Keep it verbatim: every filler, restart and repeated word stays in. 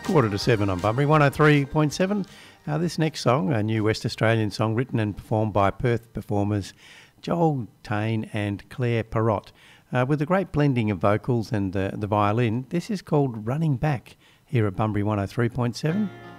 Quarter to seven on Bunbury, one oh three point seven. Uh, this next song, a new West Australian song written and performed by Perth performers Joel Taine and Claire Perrott. Uh, with a great blending of vocals and uh, the violin, this is called Running Back here at Bunbury one oh three point seven.